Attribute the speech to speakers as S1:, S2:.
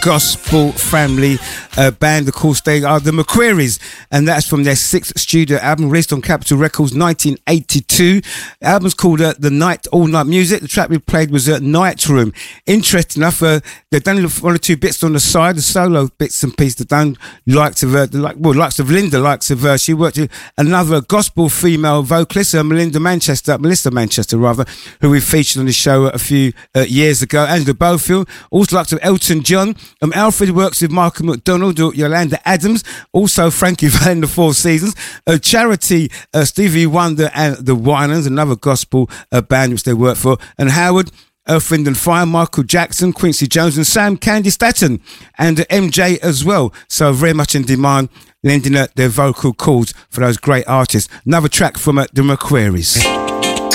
S1: gospel family band. Of course, they are the McQuarries, and that's from their 6th studio album released on Capitol Records 1982. The album's called The Night, All Night Music. The track we played was Night Room. Interesting enough, they've done one or two bits on the side, the solo bits and pieces. They've done likes of Linda, likes of she worked with another gospel female vocalist, Melissa Manchester, who we featured on the show a few years ago. Angela Bofield, also likes of Elton John. Alfred works with Michael McDonald, Yolanda Adams, also Frankie Valli in the Four Seasons. Charity, Stevie Wonder and the Winans, another gospel band which they work for. And Howard, Earth, Wind and Fire, Michael Jackson, Quincy Jones and Sam Candy Staton, and MJ as well. So very much in demand, lending their vocal chords for those great artists. Another track from the McQuarries.